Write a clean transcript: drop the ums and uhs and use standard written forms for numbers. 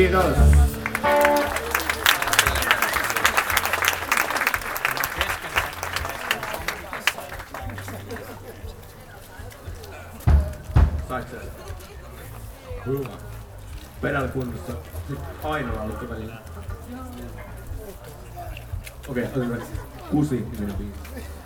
Kiitos. Sait sen? Hyvä. Pedal kunnossa. Nyt ainoa aloitti välillä. Okei, otetaan 6 niminen biisi.